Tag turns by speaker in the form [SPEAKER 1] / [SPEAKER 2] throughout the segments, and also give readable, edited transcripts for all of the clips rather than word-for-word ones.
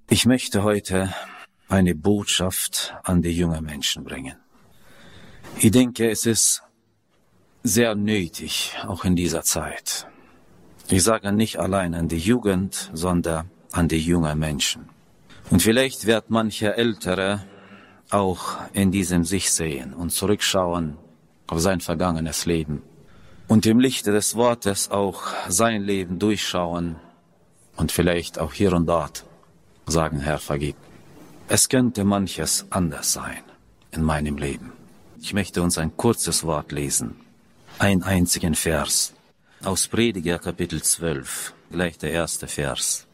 [SPEAKER 1] Ich möchte heute eine Botschaft an die jungen Menschen bringen. Ich denke, es ist sehr nötig, auch in dieser Zeit. Ich sage nicht allein an die Jugend, sondern an die jungen Menschen. Und vielleicht wird mancher Ältere auch in diesem sich sehen und zurückschauen auf sein vergangenes Leben und im Lichte des Wortes auch sein Leben durchschauen und vielleicht auch hier und dort sagen, Herr, vergib. Es könnte manches anders sein in meinem Leben. Ich möchte uns ein kurzes Wort lesen, einen einzigen Vers aus Prediger Kapitel 12, gleich der erste Vers.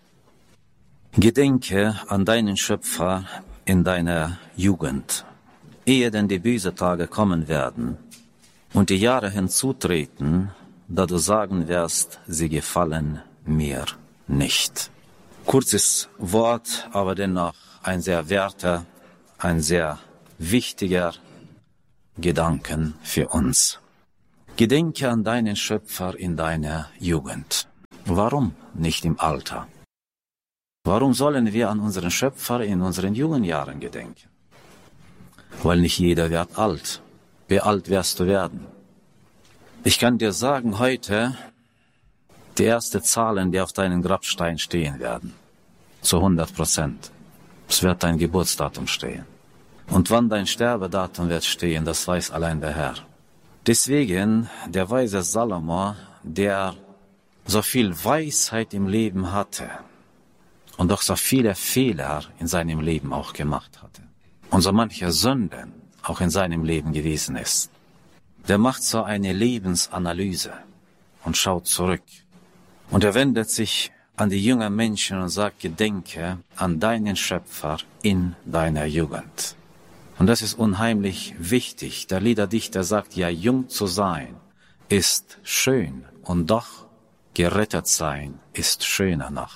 [SPEAKER 1] Gedenke an deinen Schöpfer in deiner Jugend, ehe denn die bösen Tage kommen werden und die Jahre hinzutreten, da du sagen wirst, sie gefallen mir nicht. Kurzes Wort, aber dennoch ein sehr werter, ein sehr wichtiger Gedanken für uns. Gedenke an deinen Schöpfer in deiner Jugend. Warum nicht im Alter? Warum sollen wir an unseren Schöpfer in unseren jungen Jahren gedenken? Weil nicht jeder wird alt. Wie alt wirst du werden? Ich kann dir sagen, heute die ersten Zahlen, die auf deinem Grabstein stehen werden, zu 100%. Es wird dein Geburtsdatum stehen. Und wann dein Sterbedatum wird stehen, das weiß allein der Herr. Deswegen, der weise Salomo, der so viel Weisheit im Leben hatte und doch so viele Fehler in seinem Leben auch gemacht hatte und so manche Sünden auch in seinem Leben gewesen ist, der macht so eine Lebensanalyse und schaut zurück. Und er wendet sich an die jungen Menschen und sagt, gedenke an deinen Schöpfer in deiner Jugend. Und das ist unheimlich wichtig. Der Liederdichter sagt, ja, jung zu sein ist schön und doch gerettet sein ist schöner noch.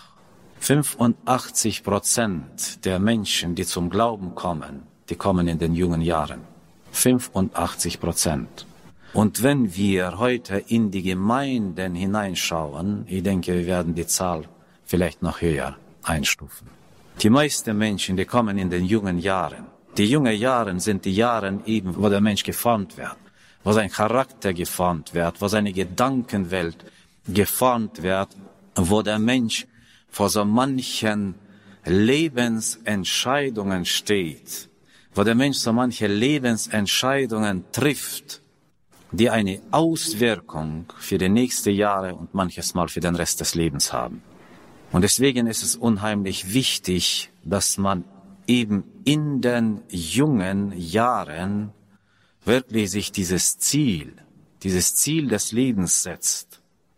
[SPEAKER 1] 85% der Menschen, die zum Glauben kommen, die kommen in den jungen Jahren. 85%. Und wenn wir heute in die Gemeinden hineinschauen, ich denke, wir werden die Zahl vielleicht noch höher einstufen. Die meisten Menschen, die kommen in den jungen Jahren. Die jungen Jahre sind die Jahre eben, wo der Mensch geformt wird, wo sein Charakter geformt wird, wo seine Gedankenwelt geformt wird, wo der Mensch vor so manchen Lebensentscheidungen steht, wo der Mensch so manche Lebensentscheidungen trifft, die eine Auswirkung für die nächsten Jahre und manches Mal für den Rest des Lebens haben. Und deswegen ist es unheimlich wichtig, dass man eben in den jungen Jahren wirklich sich dieses Ziel des Lebens setzt,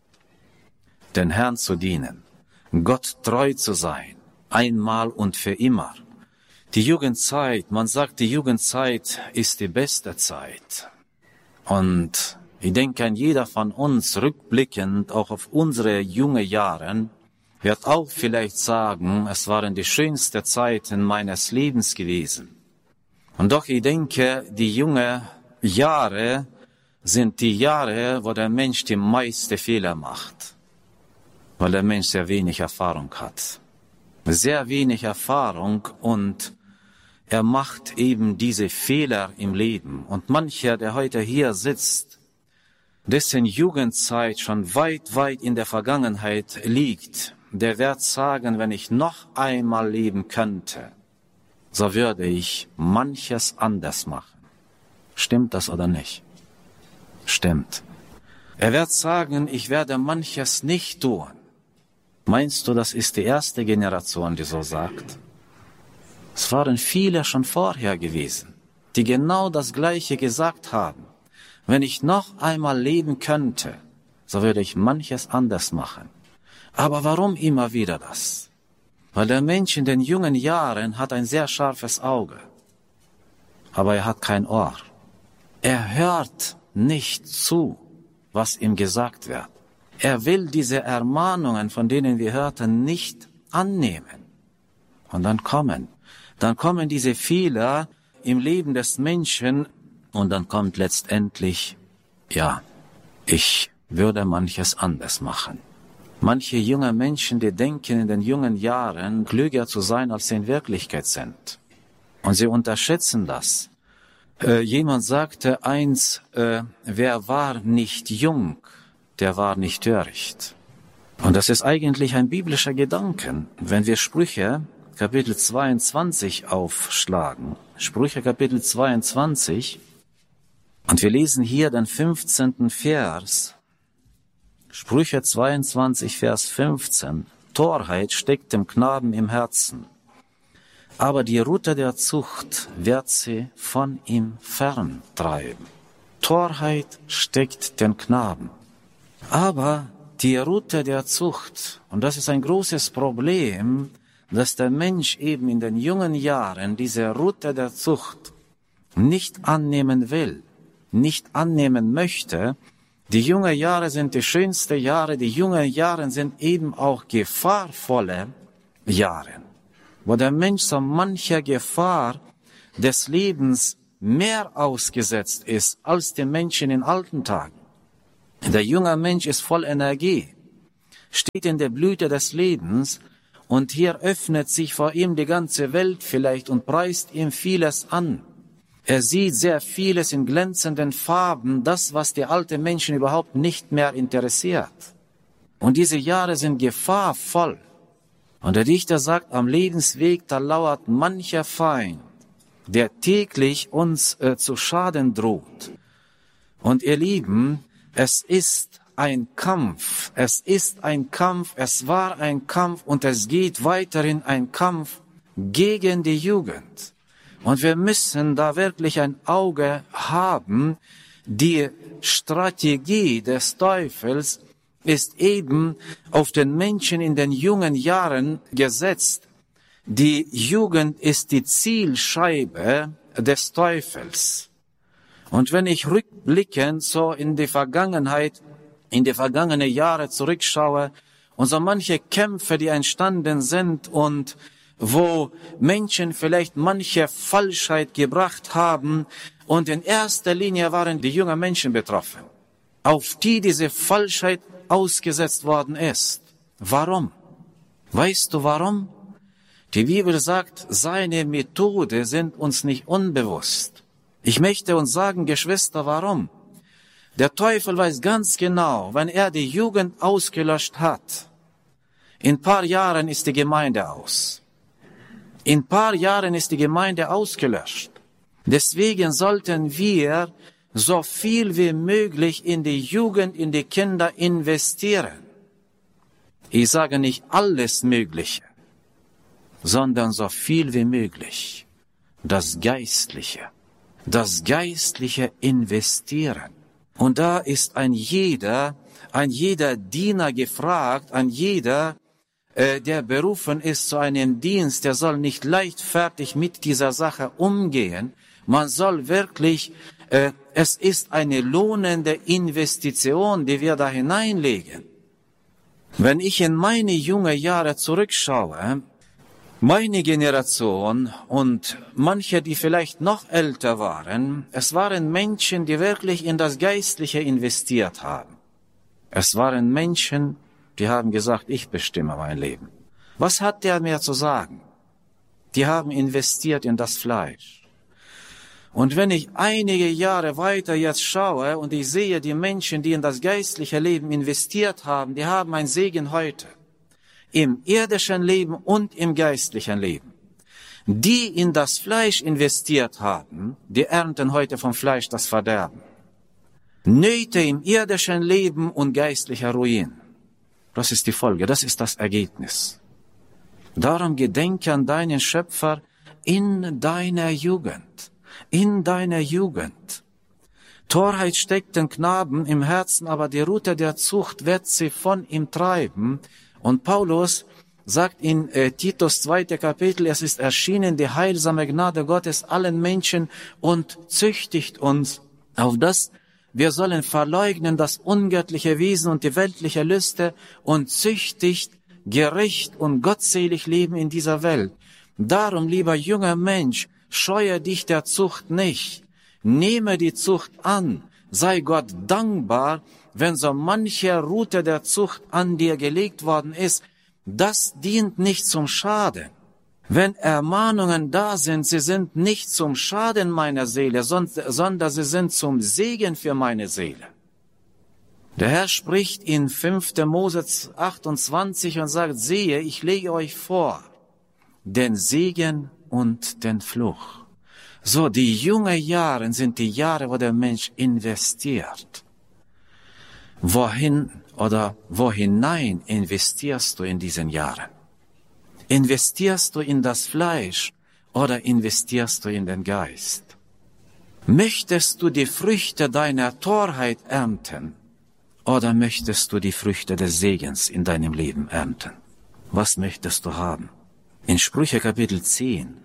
[SPEAKER 1] den Herrn zu dienen, Gott treu zu sein, einmal und für immer. Die Jugendzeit, man sagt, die Jugendzeit ist die beste Zeit. Und ich denke, an jeder von uns rückblickend, auch auf unsere jungen Jahre, wird auch vielleicht sagen, es waren die schönsten Zeiten meines Lebens gewesen. Und doch, ich denke, die jungen Jahre sind die Jahre, wo der Mensch die meisten Fehler macht, weil der Mensch sehr wenig Erfahrung hat. Sehr wenig Erfahrung und er macht eben diese Fehler im Leben. Und mancher, der heute hier sitzt, dessen Jugendzeit schon weit, weit in der Vergangenheit liegt, der wird sagen, wenn ich noch einmal leben könnte, so würde ich manches anders machen. Stimmt das oder nicht? Stimmt. Er wird sagen, ich werde manches nicht tun. Meinst du, das ist die erste Generation, die so sagt? Es waren viele schon vorher gewesen, die genau das Gleiche gesagt haben. Wenn ich noch einmal leben könnte, so würde ich manches anders machen. Aber warum immer wieder das? Weil der Mensch in den jungen Jahren hat ein sehr scharfes Auge, aber er hat kein Ohr. Er hört nicht zu, was ihm gesagt wird. Er will diese Ermahnungen, von denen wir hörten, nicht annehmen. Und dann kommen diese Fehler im Leben des Menschen und dann kommt letztendlich, ja, ich würde manches anders machen. Manche junge Menschen, die denken in den jungen Jahren, klüger zu sein, als sie in Wirklichkeit sind. Und sie unterschätzen das. Jemand sagte eins, wer war nicht jung, der war nicht töricht. Und das ist eigentlich ein biblischer Gedanke. Wenn wir Sprüche Kapitel 22 aufschlagen, Sprüche Kapitel 22, und wir lesen hier den 15. Vers, Sprüche 22, Vers 15, Torheit steckt dem Knaben im Herzen, aber die Rute der Zucht wird sie von ihm ferntreiben. Torheit steckt den Knaben, aber die Rute der Zucht, und das ist ein großes Problem, dass der Mensch eben in den jungen Jahren diese Rute der Zucht nicht annehmen will, nicht annehmen möchte. Die jungen Jahre sind die schönsten Jahre, die jungen Jahre sind eben auch gefahrvolle Jahre, wo der Mensch so mancher Gefahr des Lebens mehr ausgesetzt ist als die Menschen in alten Tagen. Der junge Mensch ist voll Energie, steht in der Blüte des Lebens, und hier öffnet sich vor ihm die ganze Welt vielleicht und preist ihm vieles an. Er sieht sehr vieles in glänzenden Farben, das, was die alten Menschen überhaupt nicht mehr interessiert. Und diese Jahre sind gefahrvoll. Und der Dichter sagt, am Lebensweg, da lauert mancher Feind, der täglich uns zu Schaden droht. Und ihr Lieben, es ist ein Kampf, es war ein Kampf und es geht weiterhin ein Kampf gegen die Jugend. Und wir müssen da wirklich ein Auge haben. Die Strategie des Teufels ist eben auf den Menschen in den jungen Jahren gesetzt. Die Jugend ist die Zielscheibe des Teufels. Und wenn ich rückblickend so in die Vergangenheit, in die vergangenen Jahre zurückschaue und so manche Kämpfe, die entstanden sind und wo Menschen vielleicht manche Falschheit gebracht haben, und in erster Linie waren die jungen Menschen betroffen, auf die diese Falschheit ausgesetzt worden ist. Warum? Weißt du warum? Die Bibel sagt, seine Methode sind uns nicht unbewusst. Ich möchte uns sagen, Geschwister, warum? Der Teufel weiß ganz genau, wenn er die Jugend ausgelöscht hat, in ein paar Jahren ist die Gemeinde aus. In ein paar Jahren ist die Gemeinde ausgelöscht. Deswegen sollten wir so viel wie möglich in die Jugend, in die Kinder investieren. Ich sage nicht alles Mögliche, sondern so viel wie möglich. Das Geistliche investieren. Und da ist ein jeder Diener gefragt, ein jeder, der berufen ist zu einem Dienst, der soll nicht leichtfertig mit dieser Sache umgehen. Man soll wirklich, es ist eine lohnende Investition, die wir da hineinlegen. Wenn ich in meine jungen Jahre zurückschaue, meine Generation und manche, die vielleicht noch älter waren, es waren Menschen, die wirklich in das Geistliche investiert haben. Es waren Menschen, die haben gesagt, ich bestimme mein Leben. Was hat der mir zu sagen? Die haben investiert in das Fleisch. Und wenn ich einige Jahre weiter jetzt schaue und ich sehe die Menschen, die in das geistliche Leben investiert haben, die haben einen Segen heute. Im irdischen Leben und im geistlichen Leben. Die in das Fleisch investiert haben, die ernten heute vom Fleisch das Verderben. Nöte im irdischen Leben und geistlicher Ruin. Das ist die Folge, das ist das Ergebnis. Darum gedenke an deinen Schöpfer in deiner Jugend. In deiner Jugend. Torheit steckt den Knaben im Herzen, aber die Rute der Zucht wird sie von ihm treiben. Und Paulus sagt in Titus 2. Kapitel, es ist erschienen die heilsame Gnade Gottes allen Menschen und züchtigt uns, auf das wir sollen verleugnen das ungöttliche Wesen und die weltliche Lüste und züchtigt, gerecht und gottselig leben in dieser Welt. Darum, lieber junger Mensch, scheue dich der Zucht nicht. Nehme die Zucht an. Sei Gott dankbar, wenn so manche Rute der Zucht an dir gelegt worden ist, das dient nicht zum Schaden. Wenn Ermahnungen da sind, sie sind nicht zum Schaden meiner Seele, sondern sie sind zum Segen für meine Seele. Der Herr spricht in 5. Mose 28 und sagt, siehe, ich lege euch vor den Segen und den Fluch. So, die jungen Jahre sind die Jahre, wo der Mensch investiert. Wo hinein investierst du in diesen Jahren? Investierst du in das Fleisch oder investierst du in den Geist? Möchtest du die Früchte deiner Torheit ernten oder möchtest du die Früchte des Segens in deinem Leben ernten? Was möchtest du haben? In Sprüche Kapitel 10,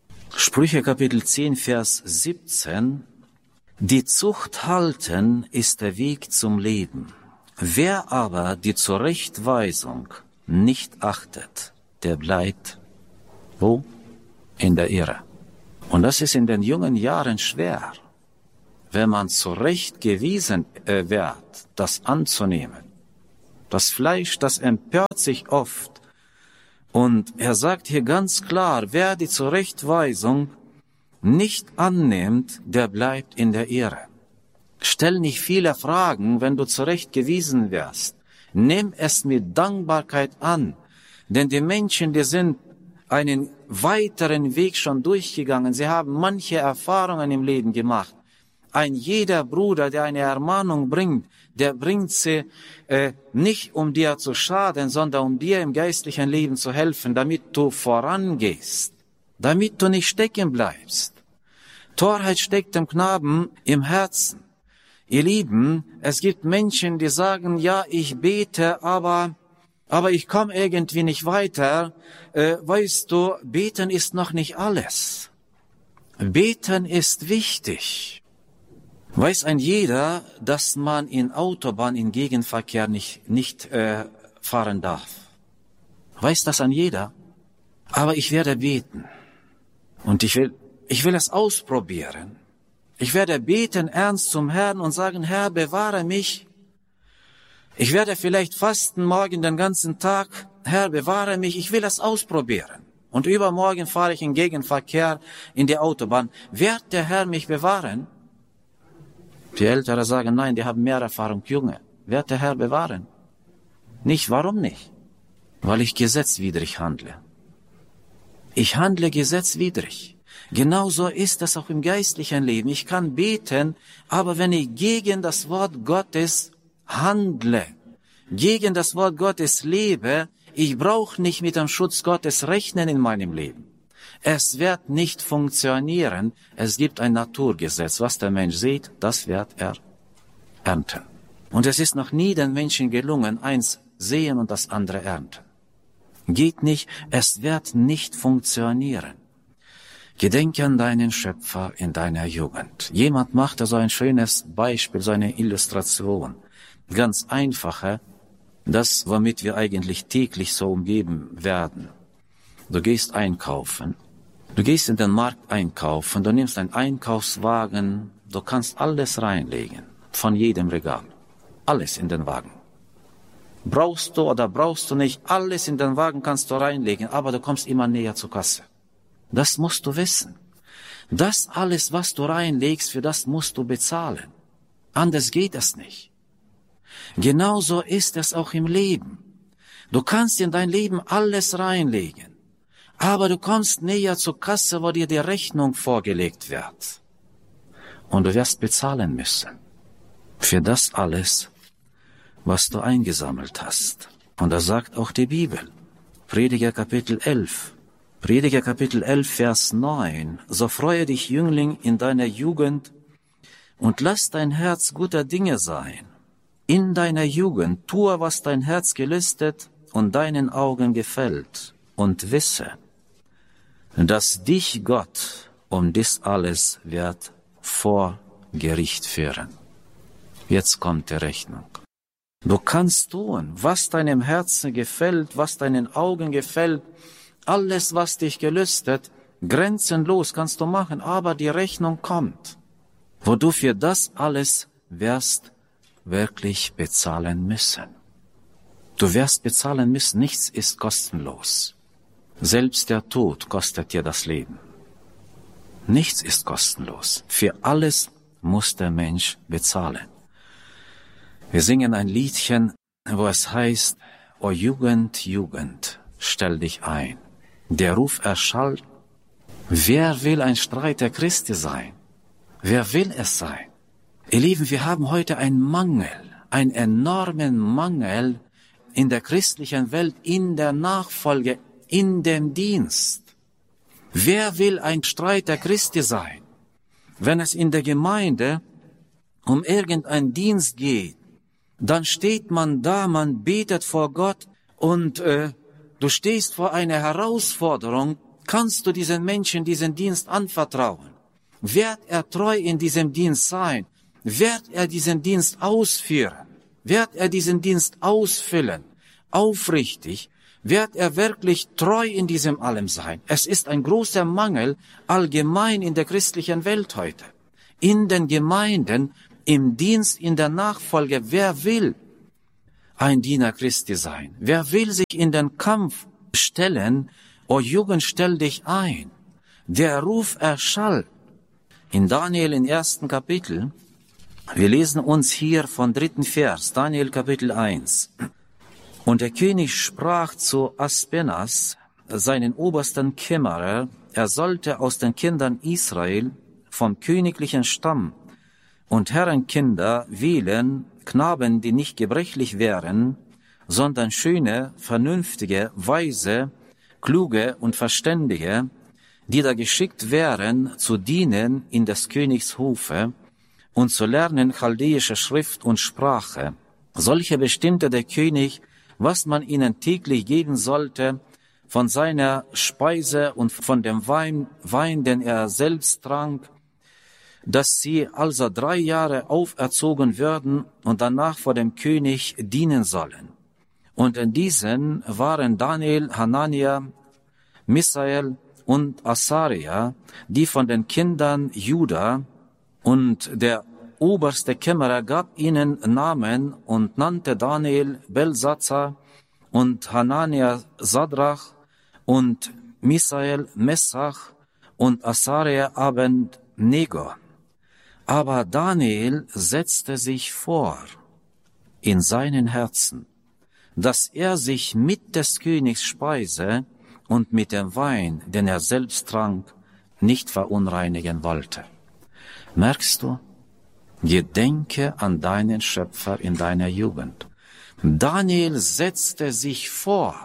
[SPEAKER 1] Vers 17, die Zucht halten ist der Weg zum Leben. Wer aber die Zurechtweisung nicht achtet, der bleibt, wo? In der Irre. Und das ist in den jungen Jahren schwer, wenn man zurechtgewiesen wird, das anzunehmen. Das Fleisch, das empört sich oft. Und er sagt hier ganz klar, wer die Zurechtweisung nicht annimmt, der bleibt in der Irre. Stell nicht viele Fragen, wenn du zurechtgewiesen wirst. Nimm es mit Dankbarkeit an, denn die Menschen, die sind einen weiteren Weg schon durchgegangen. Sie haben manche Erfahrungen im Leben gemacht. Ein jeder Bruder, der eine Ermahnung bringt, der bringt sie nicht, um dir zu schaden, sondern um dir im geistlichen Leben zu helfen, damit du vorangehst, damit du nicht stecken bleibst. Torheit steckt dem Knaben im Herzen. Ihr Lieben, es gibt Menschen, die sagen, ja, ich bete, aber ich komme irgendwie nicht weiter. Weißt du, beten ist noch nicht alles. Beten ist wichtig. Weiß ein jeder, dass man in Autobahn, in Gegenverkehr nicht fahren darf? Weiß das ein jeder? Aber ich werde beten. Und ich will es ausprobieren. Ich werde beten ernst zum Herrn und sagen, Herr, bewahre mich. Ich werde vielleicht fasten morgen den ganzen Tag. Herr, bewahre mich. Ich will es ausprobieren. Und übermorgen fahre ich in Gegenverkehr in die Autobahn. Wird der Herr mich bewahren? Die Ältere sagen, nein, die haben mehr Erfahrung, Junge. Wird der Herr bewahren? Nicht, warum nicht? Weil ich gesetzwidrig handle. Ich handle gesetzwidrig. Genauso ist es auch im geistlichen Leben. Ich kann beten, aber wenn ich gegen das Wort Gottes handle, gegen das Wort Gottes lebe, ich brauche nicht mit dem Schutz Gottes rechnen in meinem Leben. Es wird nicht funktionieren. Es gibt ein Naturgesetz. Was der Mensch sieht, das wird er ernten. Und es ist noch nie den Menschen gelungen, eins sehen und das andere ernten. Geht nicht, es wird nicht funktionieren. Gedenke an deinen Schöpfer in deiner Jugend. Jemand machte so ein schönes Beispiel, so eine Illustration. Ganz einfache, das, womit wir eigentlich täglich so umgeben werden. Du gehst einkaufen. Du gehst in den Markt einkaufen, du nimmst einen Einkaufswagen, du kannst alles reinlegen, von jedem Regal. Alles in den Wagen. Brauchst du oder brauchst du nicht, alles in den Wagen kannst du reinlegen, aber du kommst immer näher zur Kasse. Das musst du wissen. Das alles, was du reinlegst, für das musst du bezahlen. Anders geht es nicht. Genauso ist es auch im Leben. Du kannst in dein Leben alles reinlegen. Aber du kommst näher zur Kasse, wo dir die Rechnung vorgelegt wird. Und du wirst bezahlen müssen. Für das alles, was du eingesammelt hast. Und das sagt auch die Bibel. Prediger Kapitel 11, Vers 9. So freue dich, Jüngling, in deiner Jugend und lass dein Herz guter Dinge sein. In deiner Jugend tue, was dein Herz gelüstet und deinen Augen gefällt. Und wisse, dass dich Gott um dies alles wird vor Gericht führen. Jetzt kommt die Rechnung. Du kannst tun, was deinem Herzen gefällt, was deinen Augen gefällt, alles, was dich gelüstet, grenzenlos kannst du machen, aber die Rechnung kommt, wo du für das alles wirst wirklich bezahlen müssen. Du wirst bezahlen müssen, nichts ist kostenlos. Selbst der Tod kostet dir das Leben. Nichts ist kostenlos. Für alles muss der Mensch bezahlen. Wir singen ein Liedchen, wo es heißt, O Jugend, Jugend, stell dich ein. Der Ruf erschallt. Wer will ein Streiter Christi sein? Wer will es sein? Ihr Lieben, wir haben heute einen Mangel, einen enormen Mangel in der christlichen Welt, in der Nachfolge, in dem Dienst. Wer will ein Streiter Christi sein? Wenn es in der Gemeinde um irgendeinen Dienst geht, dann steht man da, man betet vor Gott und du stehst vor einer Herausforderung. Kannst du diesen Menschen diesen Dienst anvertrauen? Wird er treu in diesem Dienst sein? Wird er diesen Dienst ausführen? Wird er diesen Dienst ausfüllen? Aufrichtig? Wird er wirklich treu in diesem allem sein? Es ist ein großer Mangel allgemein in der christlichen Welt heute. In den Gemeinden, im Dienst, in der Nachfolge. Wer will ein Diener Christi sein? Wer will sich in den Kampf stellen? O Jugend, stell dich ein. Der Ruf erschallt. In Daniel im 1. Kapitel, wir lesen uns hier von 3. Vers, Daniel Kapitel 1. Und der König sprach zu Aspenas, seinen obersten Kämmerer, er sollte aus den Kindern Israel vom königlichen Stamm und Herrenkinder wählen, Knaben, die nicht gebrechlich wären, sondern schöne, vernünftige, weise, kluge und verständige, die da geschickt wären, zu dienen in des Königs Hofe und zu lernen chaldäische Schrift und Sprache. Solche bestimmte der König, was man ihnen täglich geben sollte, von seiner Speise und von dem Wein, den er selbst trank, dass sie also 3 Jahre auferzogen würden und danach vor dem König dienen sollen. Und in diesen waren Daniel, Hanania, Misael und Asaria, die von den Kindern Juda, und der oberste Kämmerer gab ihnen Namen und nannte Daniel Belsatzar und Hanania Sadrach und Misael Messach und Asaria Abednego. Aber Daniel setzte sich vor in seinen Herzen, dass er sich mit des Königs Speise und mit dem Wein, den er selbst trank, nicht verunreinigen wollte. Merkst du? Gedenke an deinen Schöpfer in deiner Jugend. Daniel setzte sich vor.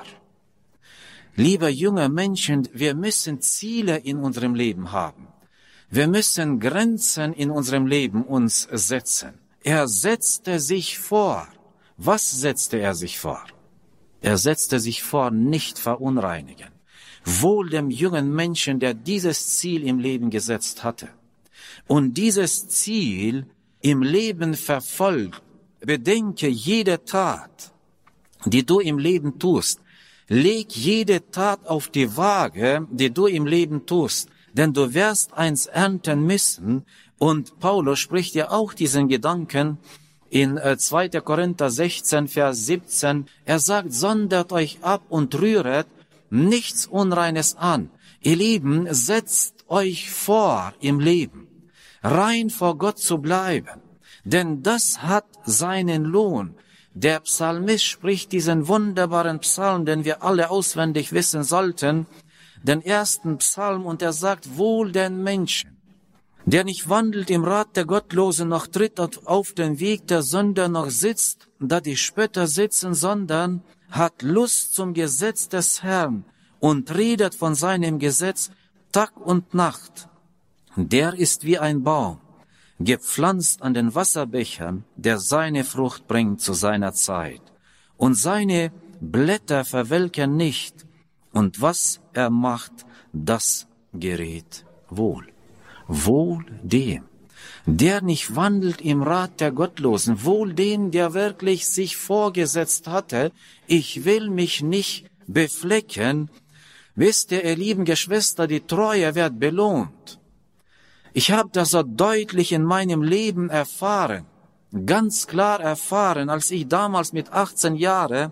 [SPEAKER 1] Liebe junge Menschen, wir müssen Ziele in unserem Leben haben. Wir müssen Grenzen in unserem Leben uns setzen. Er setzte sich vor. Was setzte er sich vor? Er setzte sich vor, nicht verunreinigen. Wohl dem jungen Menschen, der dieses Ziel im Leben gesetzt hatte. Und dieses Ziel im Leben verfolgt. Bedenke jede Tat, die du im Leben tust. Leg jede Tat auf die Waage, die du im Leben tust. Denn du wirst eins ernten müssen. Und Paulus spricht ja auch diesen Gedanken in 2. Korinther 16, Vers 17. Er sagt, sondert euch ab und rühret nichts Unreines an. Ihr Lieben, setzt euch vor im Leben, rein vor Gott zu bleiben. Denn das hat seinen Lohn. Der Psalmist spricht diesen wunderbaren Psalm, den wir alle auswendig wissen sollten, den 1. Psalm, und er sagt, wohl den Menschen, der nicht wandelt im Rat der Gottlosen, noch tritt auf den Weg der Sünder, noch sitzt, da die Spötter sitzen, sondern hat Lust zum Gesetz des Herrn und redet von seinem Gesetz Tag und Nacht. Der ist wie ein Baum, gepflanzt an den Wasserbechern, der seine Frucht bringt zu seiner Zeit. Und seine Blätter verwelken nicht, und was er macht, das gerät wohl. Wohl dem, der nicht wandelt im Rat der Gottlosen, wohl dem, der wirklich sich vorgesetzt hatte, ich will mich nicht beflecken. Wisst ihr, ihr lieben Geschwister, die Treue wird belohnt. Ich habe das so deutlich in meinem Leben erfahren. ganz klar erfahren, als ich damals mit 18 Jahren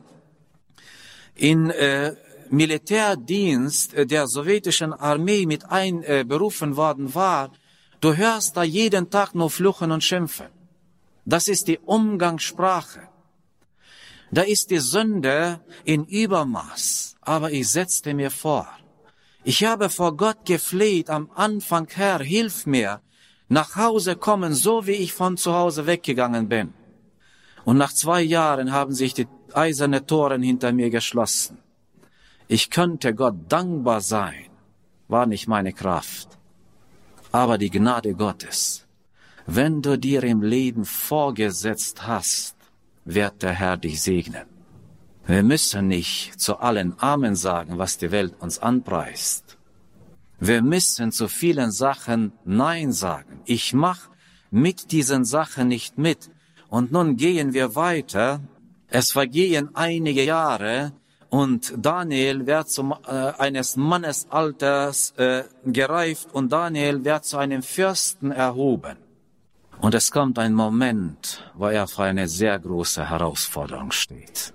[SPEAKER 1] in Militärdienst der sowjetischen Armee mit einberufen worden war. Du hörst da jeden Tag nur Fluchen und Schimpfen. Das ist die Umgangssprache. Da ist die Sünde in Übermaß. Aber ich setzte mir vor, ich habe vor Gott gefleht am Anfang, Herr, hilf mir, nach Hause kommen, so wie ich von zu Hause weggegangen bin. Und nach 2 Jahren haben sich die eiserne Toren hinter mir geschlossen. Ich könnte Gott dankbar sein, war nicht meine Kraft. Aber die Gnade Gottes, wenn du dir im Leben vorgesetzt hast, wird der Herr dich segnen. Wir müssen nicht zu allen Amen sagen, was die Welt uns anpreist. Wir müssen zu vielen Sachen Nein sagen. Ich mache mit diesen Sachen nicht mit. Und nun gehen wir weiter. Es vergehen einige Jahre und Daniel wird zu eines Mannesalters gereift und Daniel wird zu einem Fürsten erhoben. Und es kommt ein Moment, wo er vor einer sehr großen Herausforderung steht.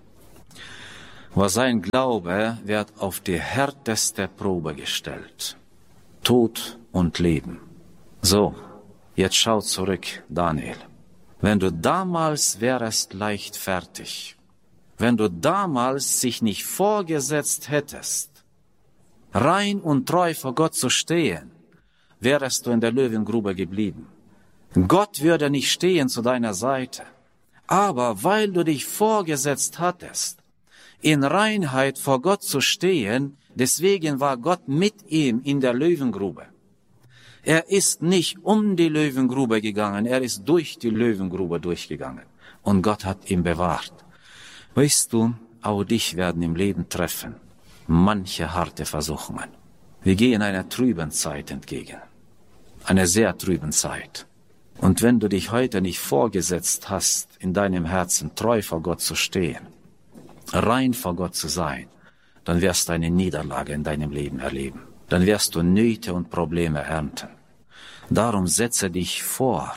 [SPEAKER 1] Wo sein Glaube wird auf die härteste Probe gestellt. Tod und Leben. So, jetzt schau zurück, Daniel. Wenn du damals wärest leichtfertig, wenn du damals sich nicht vorgesetzt hättest, rein und treu vor Gott zu stehen, wärest du in der Löwengrube geblieben. Gott würde nicht stehen zu deiner Seite. Aber weil du dich vorgesetzt hattest, in Reinheit vor Gott zu stehen, deswegen war Gott mit ihm in der Löwengrube. Er ist nicht um die Löwengrube gegangen, er ist durch die Löwengrube durchgegangen. Und Gott hat ihn bewahrt. Weißt du, auch dich werden im Leben treffen manche harte Versuchungen. Wir gehen einer trüben Zeit entgegen. Einer sehr trüben Zeit. Und wenn du dich heute nicht vorgesetzt hast, in deinem Herzen treu vor Gott zu stehen, rein vor Gott zu sein, dann wirst du eine Niederlage in deinem Leben erleben. Dann wirst du Nöte und Probleme ernten. Darum setze dich vor.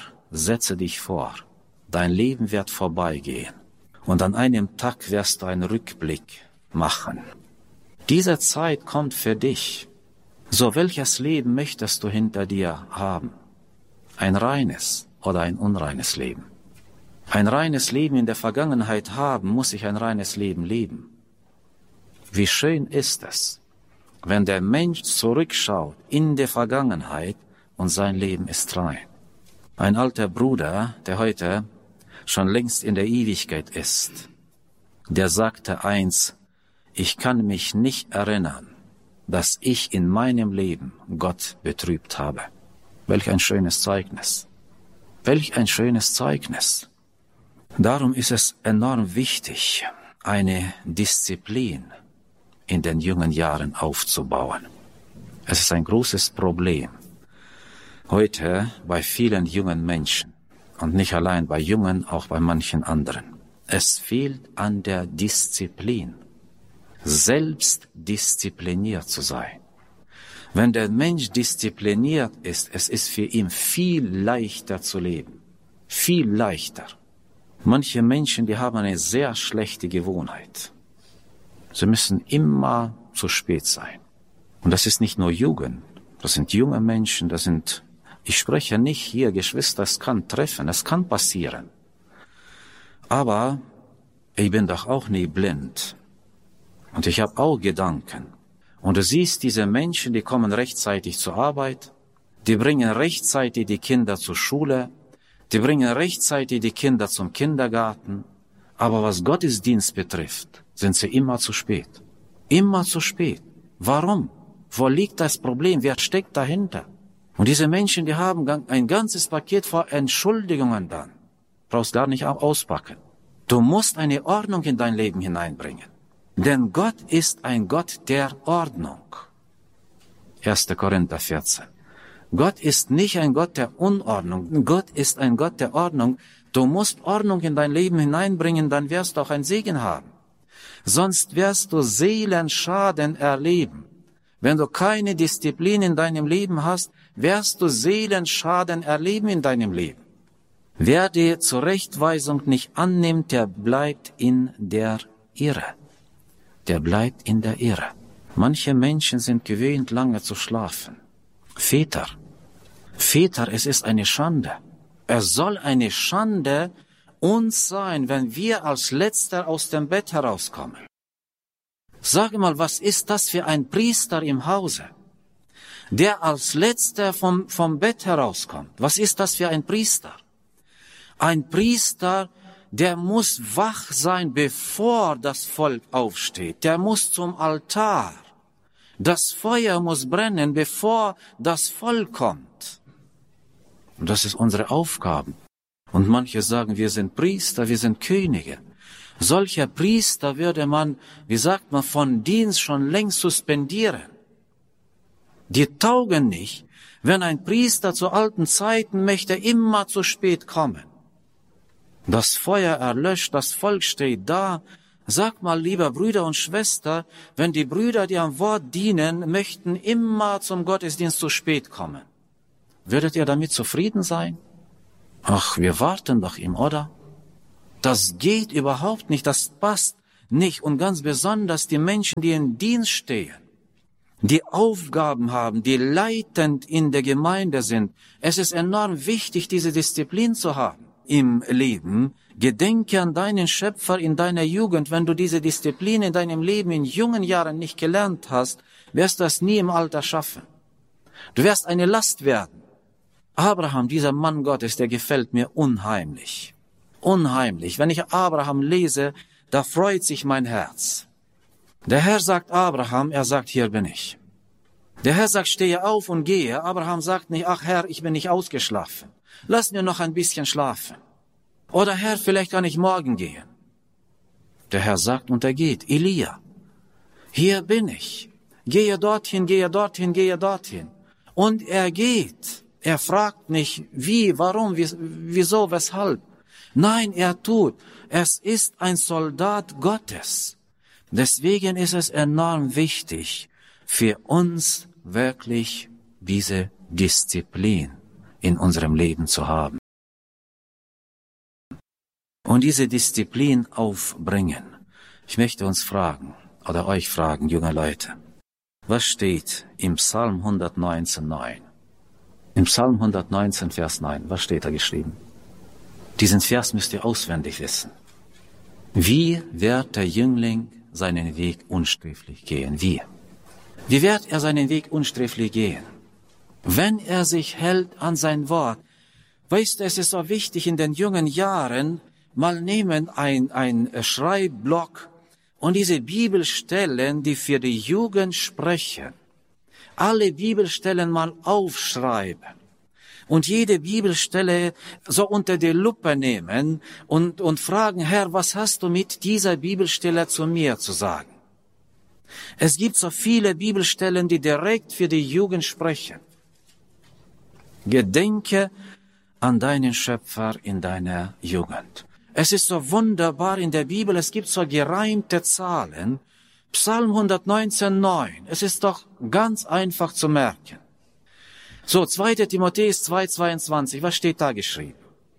[SPEAKER 1] Dein Leben wird vorbeigehen. Und an einem Tag wirst du einen Rückblick machen. Diese Zeit kommt für dich. So, welches Leben möchtest du hinter dir haben? Ein reines oder ein unreines Leben? Ein reines Leben in der Vergangenheit haben, muss ich ein reines Leben leben. Wie schön ist es, wenn der Mensch zurückschaut in die Vergangenheit und sein Leben ist rein. Ein alter Bruder, der heute schon längst in der Ewigkeit ist, der sagte eins: Ich kann mich nicht erinnern, dass ich in meinem Leben Gott betrübt habe. Welch ein schönes Zeugnis. Welch ein schönes Zeugnis. Darum ist es enorm wichtig, eine Disziplin in den jungen Jahren aufzubauen. Es ist ein großes Problem heute bei vielen jungen Menschen und nicht allein bei Jungen, auch bei manchen anderen. Es fehlt an der Disziplin, selbst diszipliniert zu sein. Wenn der Mensch diszipliniert ist, es ist für ihn viel leichter zu leben. Viel leichter. Manche Menschen, die haben eine sehr schlechte Gewohnheit. Sie müssen immer zu spät sein. Und das ist nicht nur Jugend, das sind junge Menschen, ich spreche nicht hier, Geschwister, es kann treffen, es kann passieren. Aber ich bin doch auch nie blind. Und ich habe auch Gedanken. Und du siehst diese Menschen, die kommen rechtzeitig zur Arbeit, die bringen rechtzeitig die Kinder zur Schule, die bringen rechtzeitig die Kinder zum Kindergarten. Aber was Gottesdienst betrifft, sind sie immer zu spät. Immer zu spät. Warum? Wo liegt das Problem? Wer steckt dahinter? Und diese Menschen, die haben ein ganzes Paket vor Entschuldigungen dann. Brauchst gar nicht auspacken. Du musst eine Ordnung in dein Leben hineinbringen. Denn Gott ist ein Gott der Ordnung. 1. Korinther 14. Gott ist nicht ein Gott der Unordnung. Gott ist ein Gott der Ordnung. Du musst Ordnung in dein Leben hineinbringen, dann wirst du auch einen Segen haben. Sonst wirst du Seelenschaden erleben. Wenn du keine Disziplin in deinem Leben hast, wirst du Seelenschaden erleben in deinem Leben. Wer die Zurechtweisung nicht annimmt, der bleibt in der Irre. Der bleibt in der Irre. Manche Menschen sind gewöhnt, lange zu schlafen. Väter, es ist eine Schande. Es soll eine Schande uns sein, wenn wir als Letzter aus dem Bett herauskommen. Sag mal, was ist das für ein Priester im Hause, der als Letzter vom Bett herauskommt? Was ist das für ein Priester? Ein Priester, der muss wach sein, bevor das Volk aufsteht. Der muss zum Altar. Das Feuer muss brennen, bevor das Volk kommt. Und das ist unsere Aufgabe. Und manche sagen, wir sind Priester, wir sind Könige. Solcher Priester würde man, wie sagt man, von Dienst schon längst suspendieren. Die taugen nicht, wenn ein Priester zu alten Zeiten möchte immer zu spät kommen. Das Feuer erlöscht, das Volk steht da. Sag mal, lieber Brüder und Schwester, wenn die Brüder, die am Wort dienen, möchten immer zum Gottesdienst zu spät kommen, würdet ihr damit zufrieden sein? Ach, wir warten doch ihm, oder? Das geht überhaupt nicht, das passt nicht. Und ganz besonders die Menschen, die in Dienst stehen, die Aufgaben haben, die leitend in der Gemeinde sind. Es ist enorm wichtig, diese Disziplin zu haben im Leben. Gedenke an deinen Schöpfer in deiner Jugend. Wenn du diese Disziplin in deinem Leben in jungen Jahren nicht gelernt hast, wirst du das nie im Alter schaffen. Du wirst eine Last werden. Abraham, dieser Mann Gottes, der gefällt mir unheimlich. Unheimlich. Wenn ich Abraham lese, da freut sich mein Herz. Der Herr sagt Abraham, er sagt, hier bin ich. Der Herr sagt, stehe auf und gehe. Abraham sagt nicht, ach Herr, ich bin nicht ausgeschlafen. Lass mir noch ein bisschen schlafen. Oder Herr, vielleicht kann ich morgen gehen. Der Herr sagt und er geht. Elia, hier bin ich. Gehe dorthin, gehe dorthin, gehe dorthin. Und er geht. Er fragt nicht, wie, warum, wieso, weshalb. Nein, er tut. Es ist ein Soldat Gottes. Deswegen ist es enorm wichtig, für uns wirklich diese Disziplin in unserem Leben zu haben. Und diese Disziplin aufbringen. Ich möchte uns fragen, oder euch fragen, junge Leute, was steht im Psalm 119,9? Im Psalm 119, Vers 9, was steht da geschrieben? Diesen Vers müsst ihr auswendig wissen. Wie wird der Jüngling seinen Weg unsträflich gehen? Wie? Wie wird er seinen Weg unsträflich gehen? Wenn er sich hält an sein Wort. Weißt du, es ist so wichtig in den jungen Jahren, mal nehmen ein Schreibblock und diese Bibelstellen, die für die Jugend sprechen, alle Bibelstellen mal aufschreiben und jede Bibelstelle so unter die Lupe nehmen und fragen, Herr, was hast du mit dieser Bibelstelle zu mir zu sagen? Es gibt so viele Bibelstellen, die direkt für die Jugend sprechen. Gedenke an deinen Schöpfer in deiner Jugend. Es ist so wunderbar in der Bibel, es gibt so gereimte Zahlen. Psalm 119,9, es ist doch ganz einfach zu merken. So, 2. Timotheus 2,22, was steht da geschrieben?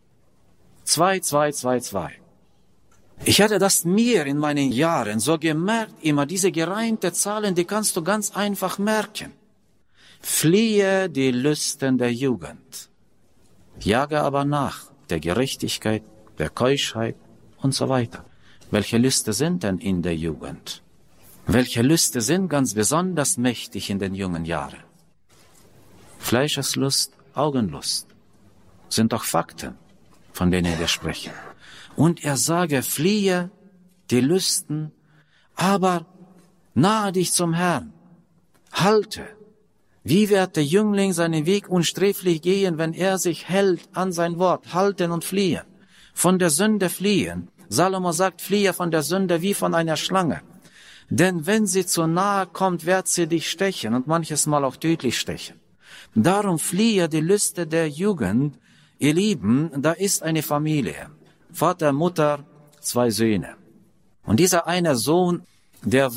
[SPEAKER 1] 2,2,2,2. Ich hatte das mir in meinen Jahren so gemerkt, immer diese gereimte Zahlen, die kannst du ganz einfach merken. Fliehe die Lüsten der Jugend, jage aber nach der Gerechtigkeit, der Keuschheit und so weiter. Welche Lüste sind denn in der Jugend? Welche Lüste sind ganz besonders mächtig in den jungen Jahren? Fleischeslust, Augenlust sind doch Fakten, von denen wir sprechen. Und er sage, fliehe die Lüsten, aber nahe dich zum Herrn, halte. Wie wird der Jüngling seinen Weg unsträflich gehen, wenn er sich hält an sein Wort, halten und fliehen? Von der Sünde fliehen. Salomo sagt, fliehe von der Sünde wie von einer Schlange. Denn wenn sie zu nahe kommt, wird sie dich stechen und manches Mal auch tödlich stechen. Darum fliehe die Lüste der Jugend. Ihr Lieben, da ist eine Familie. Vater, Mutter, 2 Söhne. Und dieser eine Sohn, der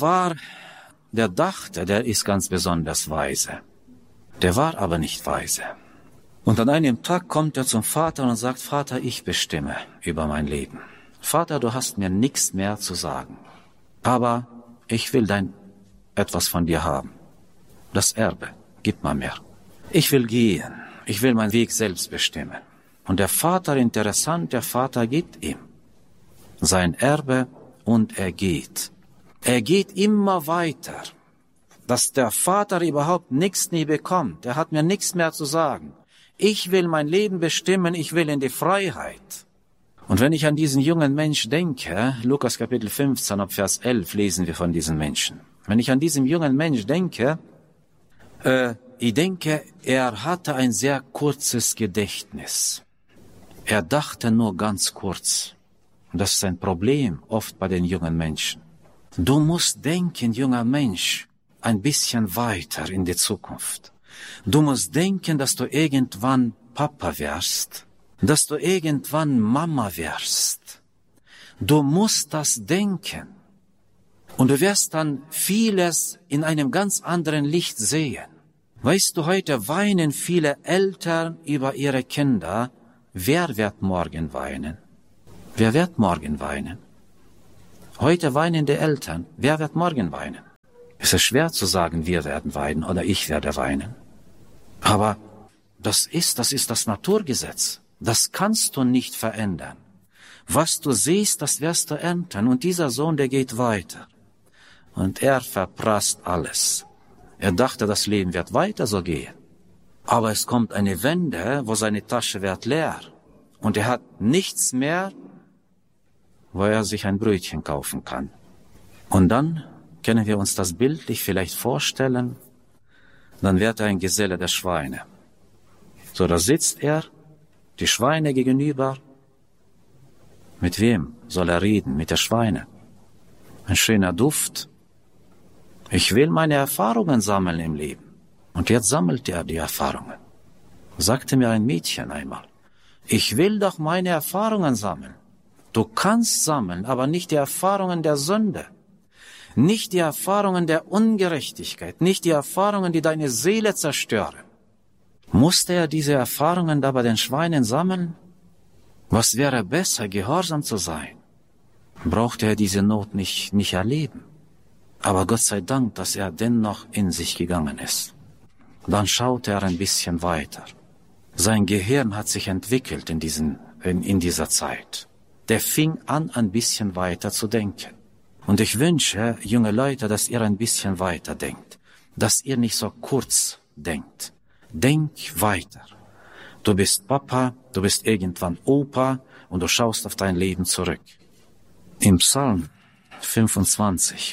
[SPEAKER 1] dachte, der ist ganz besonders weise. Der war aber nicht weise. Und an einem Tag kommt er zum Vater und sagt, Vater, ich bestimme über mein Leben. Vater, du hast mir nichts mehr zu sagen, aber ich will etwas von dir haben. Das Erbe, gib mal mehr. Ich will gehen, ich will meinen Weg selbst bestimmen. Und der Vater, interessant, der Vater gibt ihm sein Erbe und er geht. Er geht immer weiter, dass der Vater überhaupt nichts nie bekommt. Er hat mir nichts mehr zu sagen. Ich will mein Leben bestimmen, ich will in die Freiheit. Und wenn ich an diesen jungen Mensch denke, Lukas Kapitel 15, ab Vers 11 lesen wir von diesen Menschen. Wenn ich an diesen jungen Mensch denke, ich denke, er hatte ein sehr kurzes Gedächtnis. Er dachte nur ganz kurz. Und das ist ein Problem oft bei den jungen Menschen. Du musst denken, junger Mensch, ein bisschen weiter in die Zukunft. Du musst denken, dass du irgendwann Papa wirst, dass du irgendwann Mama wirst. Du musst das denken. Und du wirst dann vieles in einem ganz anderen Licht sehen. Weißt du, heute weinen viele Eltern über ihre Kinder. Wer wird morgen weinen? Wer wird morgen weinen? Heute weinen die Eltern. Wer wird morgen weinen? Es ist schwer zu sagen, wir werden weinen oder ich werde weinen. Aber das ist das Naturgesetz. Das kannst du nicht verändern. Was du siehst, das wirst du ernten. Und dieser Sohn, der geht weiter. Und er verprasst alles. Er dachte, das Leben wird weiter so gehen. Aber es kommt eine Wende, wo seine Tasche wird leer. Und er hat nichts mehr, wo er sich ein Brötchen kaufen kann. Und dann können wir uns das bildlich vielleicht vorstellen, dann wird er ein Geselle der Schweine. So, da sitzt er, die Schweine gegenüber. Mit wem soll er reden? Mit der Schweine. Ein schöner Duft. Ich will meine Erfahrungen sammeln im Leben. Und jetzt sammelt er die Erfahrungen. Sagte mir ein Mädchen einmal, ich will doch meine Erfahrungen sammeln. Du kannst sammeln, aber nicht die Erfahrungen der Sünde. Nicht die Erfahrungen der Ungerechtigkeit, nicht die Erfahrungen, die deine Seele zerstören. Musste er diese Erfahrungen da bei den Schweinen sammeln? Was wäre besser, gehorsam zu sein? Brauchte er diese Not nicht erleben. Aber Gott sei Dank, dass er dennoch in sich gegangen ist. Dann schaute er ein bisschen weiter. Sein Gehirn hat sich entwickelt in dieser Zeit. Der fing an, ein bisschen weiter zu denken. Und ich wünsche, junge Leute, dass ihr ein bisschen weiter denkt. Dass ihr nicht so kurz denkt. Denk weiter. Du bist Papa, du bist irgendwann Opa und du schaust auf dein Leben zurück. Im Psalm 25,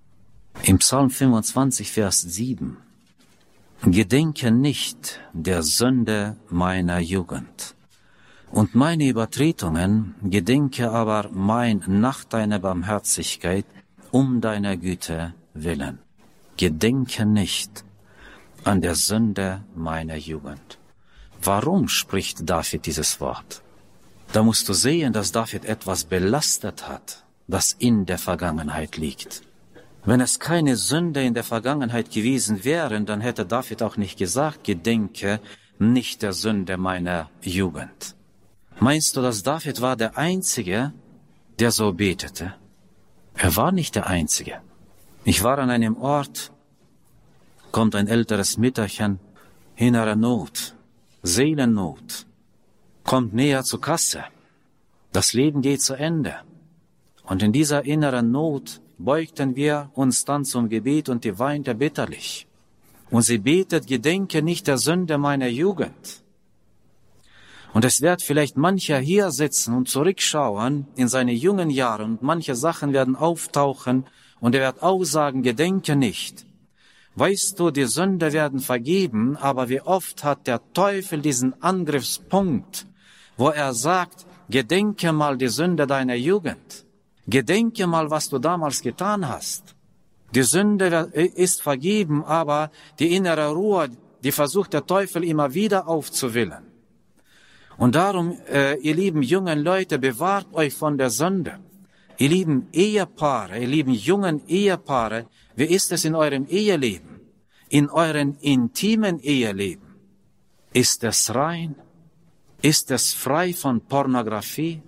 [SPEAKER 1] Vers 7. Gedenke nicht der Sünde meiner Jugend. Und meine Übertretungen gedenke aber nach deiner Barmherzigkeit um deiner Güte willen. Gedenke nicht an der Sünde meiner Jugend. Warum spricht David dieses Wort? Da musst du sehen, dass David etwas belastet hat, das in der Vergangenheit liegt. Wenn es keine Sünde in der Vergangenheit gewesen wäre, dann hätte David auch nicht gesagt, gedenke nicht der Sünde meiner Jugend. Meinst du, dass David war der Einzige, der so betete? Er war nicht der Einzige. Ich war an einem Ort, kommt ein älteres Mütterchen, innere Not, Seelennot, kommt näher zur Kasse. Das Leben geht zu Ende. Und in dieser inneren Not beugten wir uns dann zum Gebet und die weinte bitterlich. Und sie betet, gedenke nicht der Sünde meiner Jugend. Und es wird vielleicht mancher hier sitzen und zurückschauen in seine jungen Jahre und manche Sachen werden auftauchen und er wird auch sagen, gedenke nicht. Weißt du, die Sünde werden vergeben, aber wie oft hat der Teufel diesen Angriffspunkt, wo er sagt, gedenke mal die Sünde deiner Jugend. Gedenke mal, was du damals getan hast. Die Sünde ist vergeben, aber die innere Ruhe, die versucht der Teufel immer wieder aufzuwillen. Und darum, ihr lieben jungen Leute, bewahrt euch von der Sünde. Ihr lieben Ehepaare, ihr lieben jungen Ehepaare, wie ist es in eurem Eheleben? In eurem intimen Eheleben? Ist es rein? Ist es frei von Pornografie?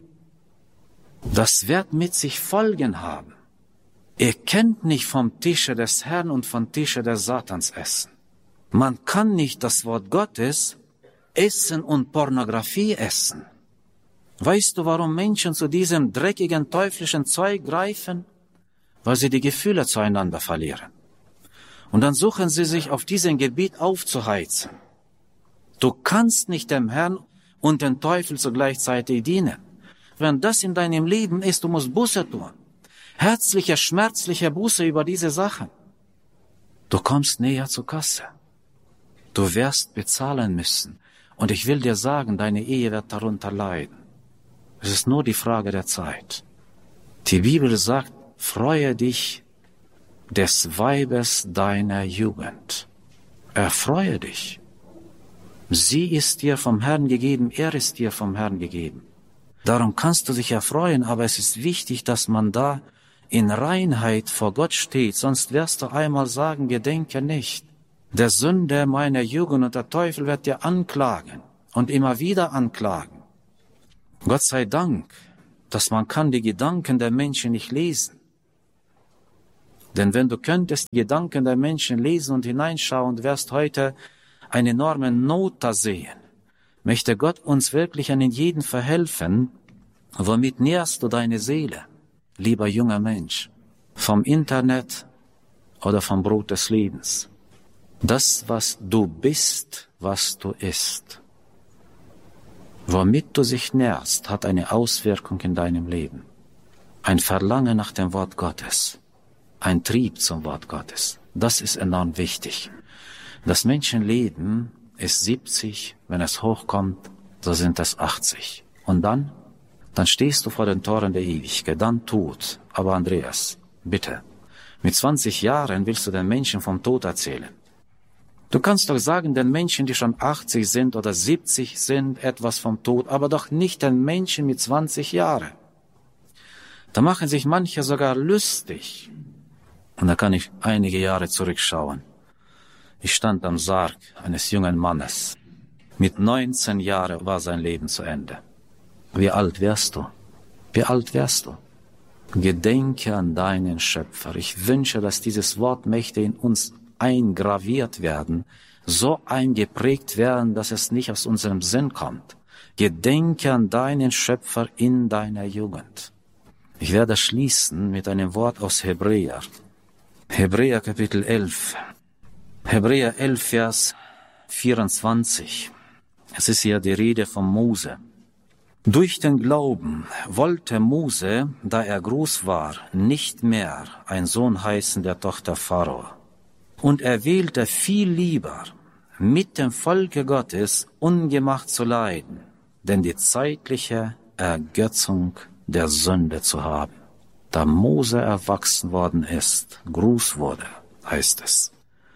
[SPEAKER 1] Das wird mit sich Folgen haben. Ihr könnt nicht vom Tische des Herrn und vom Tische des Satans essen. Man kann nicht das Wort Gottes essen und Pornografie essen. Weißt du, warum Menschen zu diesem dreckigen, teuflischen Zeug greifen? Weil sie die Gefühle zueinander verlieren. Und dann suchen sie sich auf diesem Gebiet aufzuheizen. Du kannst nicht dem Herrn und dem Teufel gleichzeitig dienen. Wenn das in deinem Leben ist, du musst Buße tun. Herzliche, schmerzliche Buße über diese Sachen. Du kommst näher zur Kasse. Du wirst bezahlen müssen. Und ich will dir sagen, deine Ehe wird darunter leiden. Es ist nur die Frage der Zeit. Die Bibel sagt, freue dich des Weibes deiner Jugend. Erfreue dich. Sie ist dir vom Herrn gegeben, er ist dir vom Herrn gegeben. Darum kannst du dich erfreuen, aber es ist wichtig, dass man da in Reinheit vor Gott steht, sonst wirst du einmal sagen, gedenke nicht. Der Sünder meiner Jugend und der Teufel wird dir anklagen und immer wieder anklagen. Gott sei Dank, dass man kann die Gedanken der Menschen nicht lesen. Denn wenn du könntest die Gedanken der Menschen lesen und hineinschauen, du wirst heute eine enorme Not da sehen. Möchte Gott uns wirklich an jeden verhelfen, womit nährst du deine Seele, lieber junger Mensch, vom Internet oder vom Brot des Lebens. Das, was du bist, was du isst, womit du dich nährst, hat eine Auswirkung in deinem Leben. Ein Verlangen nach dem Wort Gottes, ein Trieb zum Wort Gottes, das ist enorm wichtig. Das Menschenleben ist 70, wenn es hochkommt, so sind es 80. Und dann stehst du vor den Toren der Ewigkeit, dann Tod. Aber Andreas, bitte, mit 20 Jahren willst du den Menschen vom Tod erzählen. Du kannst doch sagen, den Menschen, die schon 80 sind oder 70 sind, etwas vom Tod, aber doch nicht den Menschen mit 20 Jahren. Da machen sich manche sogar lustig. Und da kann ich einige Jahre zurückschauen. Ich stand am Sarg eines jungen Mannes. Mit 19 Jahren war sein Leben zu Ende. Wie alt wärst du? Wie alt wärst du? Gedenke an deinen Schöpfer. Ich wünsche, dass dieses Wort möchte in uns eingraviert werden, so eingeprägt werden, dass es nicht aus unserem Sinn kommt. Gedenke an deinen Schöpfer in deiner Jugend. Ich werde schließen mit einem Wort aus Hebräer. Hebräer Kapitel 11. Hebräer 11, Vers 24. Es ist hier die Rede von Mose. Durch den Glauben wollte Mose, da er groß war, nicht mehr ein Sohn heißen der Tochter Pharao. Und er wählte viel lieber, mit dem Volke Gottes ungemacht zu leiden, denn die zeitliche Ergötzung der Sünde zu haben. Da Mose erwachsen worden ist, groß wurde, heißt es.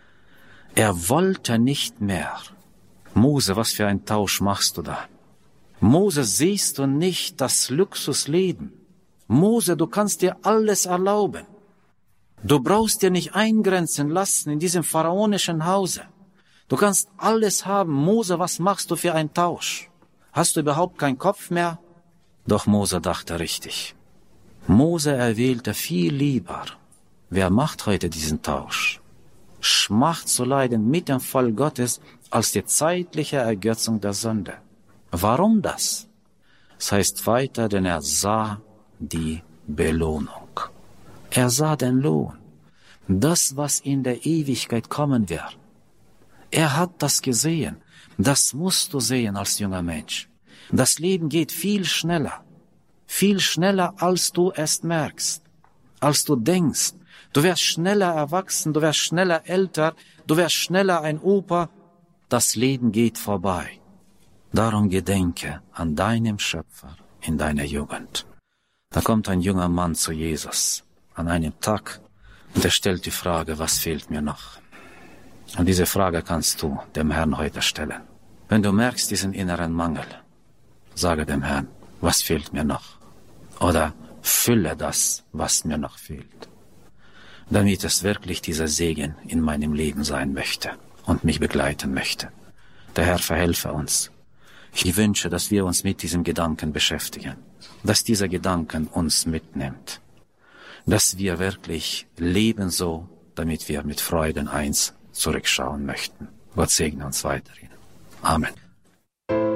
[SPEAKER 1] Er wollte nicht mehr. Mose, was für ein Tausch machst du da? Mose, siehst du nicht das Luxusleben? Mose, du kannst dir alles erlauben. Du brauchst dir nicht eingrenzen lassen in diesem pharaonischen Hause. Du kannst alles haben. Mose, was machst du für einen Tausch? Hast du überhaupt keinen Kopf mehr? Doch Mose dachte richtig. Mose erwählte viel lieber. Wer macht heute diesen Tausch? Schmacht zu leiden mit dem Volk Gottes als die zeitliche Ergötzung der Sünde. Warum das? Es heißt weiter, denn er sah die Belohnung. Er sah den Lohn. Das, was in der Ewigkeit kommen wird. Er hat das gesehen. Das musst du sehen als junger Mensch. Das Leben geht viel schneller, als du es merkst, als du denkst. Du wirst schneller erwachsen, du wirst schneller älter, du wirst schneller ein Opa. Das Leben geht vorbei. Darum gedenke an deinem Schöpfer in deiner Jugend. Da kommt ein junger Mann zu Jesus an einem Tag und er stellt die Frage, was fehlt mir noch? Und diese Frage kannst du dem Herrn heute stellen. Wenn du merkst diesen inneren Mangel, sage dem Herrn, was fehlt mir noch? Oder fülle das, was mir noch fehlt, damit es wirklich dieser Segen in meinem Leben sein möchte und mich begleiten möchte. Der Herr verhelfe uns. Ich wünsche, dass wir uns mit diesem Gedanken beschäftigen, dass dieser Gedanken uns mitnimmt, dass wir wirklich leben so, damit wir mit Freuden eins zurückschauen möchten. Gott segne uns weiterhin. Amen.